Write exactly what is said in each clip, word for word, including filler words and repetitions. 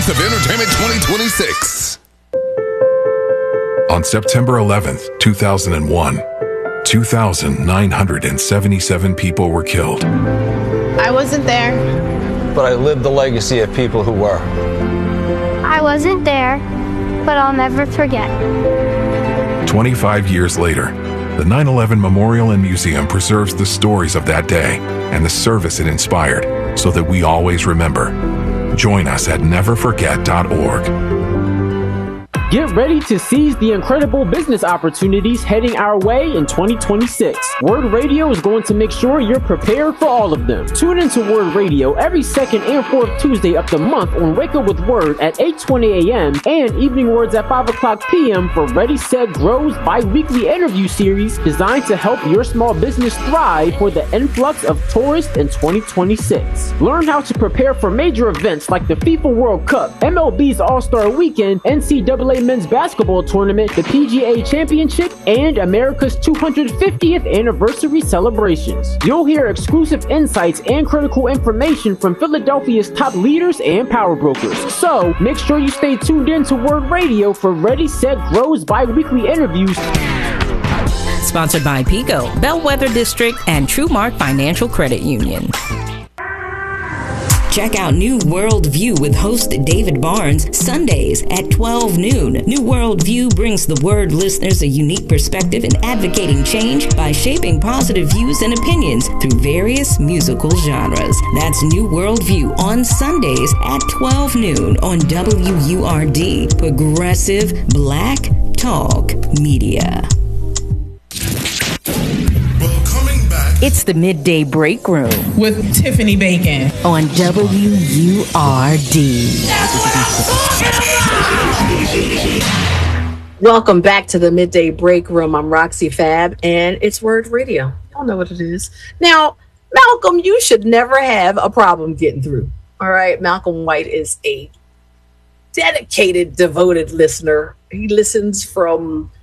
Of Entertainment twenty twenty-six. On September eleventh, two thousand one, two thousand nine hundred seventy-seven people were killed. I wasn't there. But I lived the legacy of people who were. I wasn't there, but I'll never forget. twenty-five years later, the nine eleven Memorial and Museum preserves the stories of that day and the service it inspired so that we always remember. Join us at never forget dot org. Get ready to seize the incredible business opportunities heading our way in twenty twenty-six. Word Radio is going to make sure you're prepared for all of them. Tune into Word Radio every second and fourth Tuesday of the month on Wake Up With Word at eight twenty a.m. and Evening Words at five o'clock p.m. for Ready, Set, Grow's bi-weekly interview series designed to help your small business thrive for the influx of tourists in twenty twenty-six. Learn how to prepare for major events like the FIFA World Cup, M L B's All-Star Weekend, N C double A Men's Basketball Tournament, the P G A Championship, and America's two hundred fiftieth anniversary celebrations. You'll hear exclusive insights and critical information from Philadelphia's top leaders and power brokers. So make sure you stay tuned in to Word Radio for Ready, Set, Grow's bi-weekly interviews. Sponsored by Pico, Bellwether District, and TrueMark Financial Credit Union. Check out New World View with host David Barnes, Sundays at twelve noon. New World View brings the Word listeners a unique perspective in advocating change by shaping positive views and opinions through various musical genres. That's New World View on Sundays at twelve noon on W U R D, Progressive Black Talk Media. It's the Midday Break Room with Tiffany Bacon on W U R D. That's what I'm talking about. Welcome back to the Midday Break Room. I'm Roxy Fab, and it's Word Radio. Y'all know what it is. Now, Malcolm, you should never have a problem getting through. All right, Malcolm White is a dedicated, devoted listener. He listens from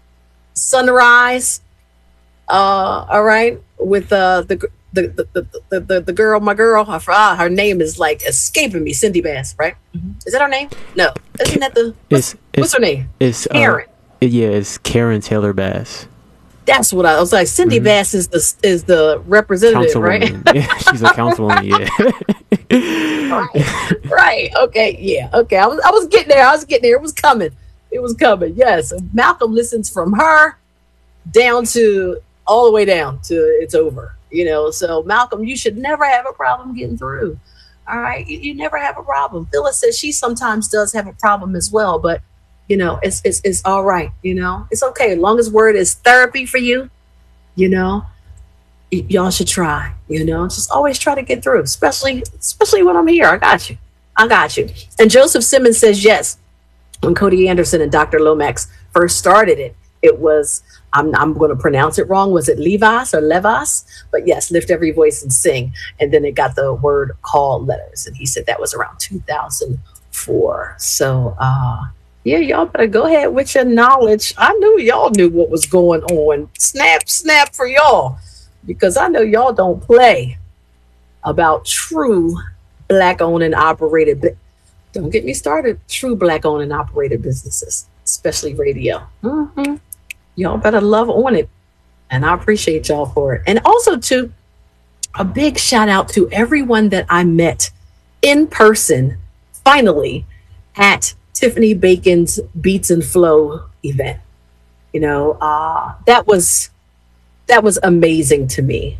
sunrise. Uh, all right. With uh, the, the, the, the, the, the girl, my girl, her, ah, her name is like escaping me, Cindy Bass, right? Mm-hmm. Is that her name? No. Isn't that the, what's, it's, what's her name? It's Karen. Uh, yeah, it's Karen Taylor Bass. That's what I was like. Cindy mm-hmm. Bass is the, is the representative, right? Yeah, she's a councilwoman, yeah. right. right. Okay. Yeah. Okay. I was, I was getting there. I was getting there. It was coming. It was coming. Yes. Malcolm listens from her down to, all the way down to it's over, you know. So Malcolm, you should never have a problem getting through. All right, you, you never have a problem. Phyllis says she sometimes does have a problem as well, but you know, it's it's it's all right. You know, it's okay as long as Word is therapy for you. You know, y- y'all should try. You know, just always try to get through, especially especially when I'm here. I got you. I got you. And Joseph Simmons says yes. When Cody Anderson and Doctor Lomax first started it, it was. I'm, I'm going to pronounce it wrong. Was it Levas or Levas? But yes, lift every voice and sing. And then it got the word call letters. And he said that was around two thousand four. So, uh, yeah, y'all better go ahead with your knowledge. I knew y'all knew what was going on. Snap, snap for y'all. Because I know y'all don't play about true Black-owned and operated. Bu- don't get me started. True Black-owned and operated businesses, especially radio. Mm-hmm. Y'all better love on it. And I appreciate y'all for it. And also, too, a big shout out to everyone that I met in person, finally, at Tiffany Bacon's Beats and Flow event. You know, uh, that was that was amazing to me.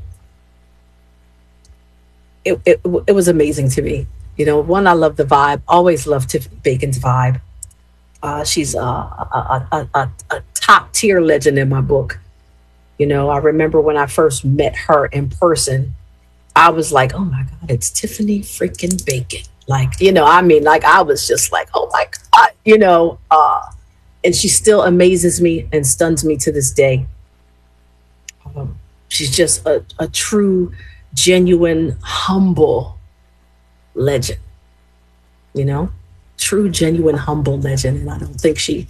It, it, it was amazing to me. You know, one, I love the vibe. Always love Tiffany Bacon's vibe. Uh, she's a, a, a, a, a top tier legend in my book. You know, I remember when I first met her in person, I was like, oh my God, it's Tiffany freaking Bacon. Like, you know, I mean, like, I was just like, oh my God, you know, uh, and she still amazes me and stuns me to this day. Um, she's just a, a true, genuine, humble legend, you know? True, genuine, humble legend. And I don't think she